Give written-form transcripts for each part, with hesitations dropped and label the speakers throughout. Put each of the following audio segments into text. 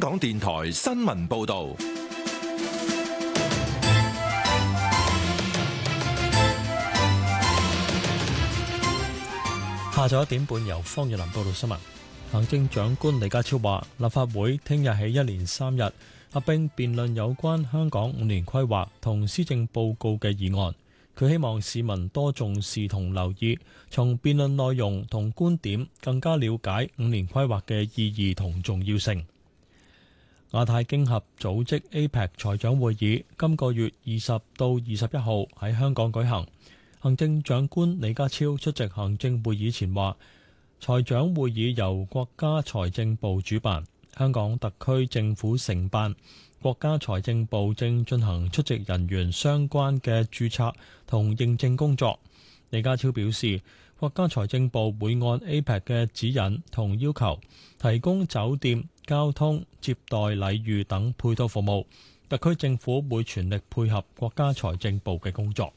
Speaker 1: 港電台新聞報道。
Speaker 2: 下晝1點半，由方月林報道新聞。行政長官李家超話，立法會聽日起1連3日合併辯論有關香港5年規劃同施政報告嘅議案。佢希望市民多重視同留意，從辯論內容同觀點更加了解5年規劃嘅意義同重要性。亞太經合組織 APEC 財長會議今個月20到21號喺香港舉行。行政長官李家超出席行政會議前話，財長會議由國家財政部主辦，香港特區政府承辦，國家財政部正進行出席人員相關嘅註冊同認證工作。李家超表示，國家財政部會按 APEC 嘅指引同要求，提供酒店、交通、接待禮遇等配套服務，特區政府會全力配合國家財政部嘅工作。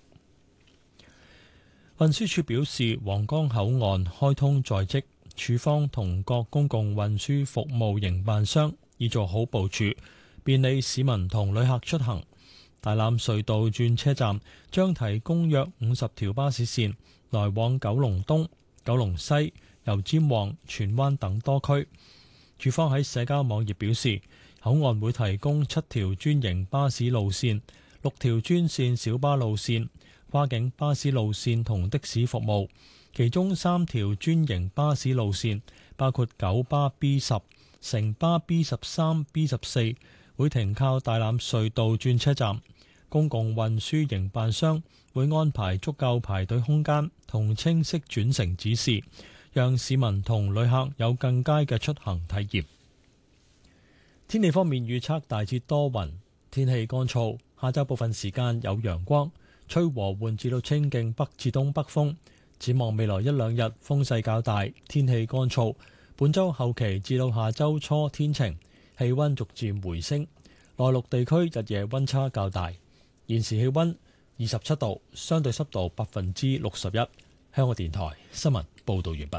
Speaker 2: 運輸署表示，皇崗口岸開通在即，署方同各公共運輸服務營辦商已做好部署，便利市民同旅客出行。大欖隧道轉車站將提供約50條巴士線，來往九龍東、九龍西、油尖旺、荃灣等多區。署方喺社交網頁表示，口岸會提供7條專營巴士路線、6條專線小巴路線、跨境巴士路線同的士服務，其中3條專營巴士路線，包括九巴 B10、城巴 B13、B14，會停靠大欖隧道轉車站。公共運輸營辦商會安排足夠排隊空間同清晰轉乘指示，讓市民同旅客有更佳嘅出行體驗。天氣方面預測大致多雲，天氣乾燥，下晝部分時間有陽光，吹和緩至到清勁北至東北風。展望未來1-2日風勢較大，天氣乾燥。本週後期至到下週初天晴，氣溫逐漸回升。內陸地區日夜溫差較大。現時氣溫27度，相對濕度61%。香港電台新聞報道完畢。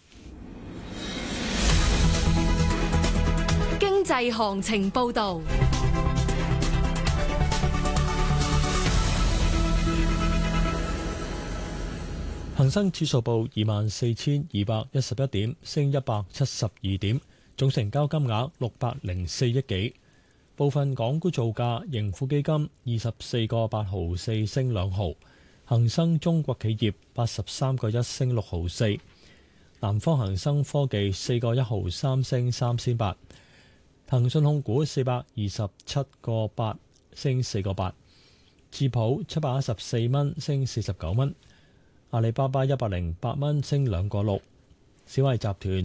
Speaker 3: 經濟行情報道。
Speaker 2: 恒生指數報24,211點，升172點，總成交金額604億幾。部分港股造價，盈富基金24個8毫4升2毫，恒生中國企業83個1升6毫4，南方恒生科技4個1毫3升3仙8，騰訊控股427個8升4個8，智普714蚊升49蚊，阿里巴巴108蚊升2個6，小惠集團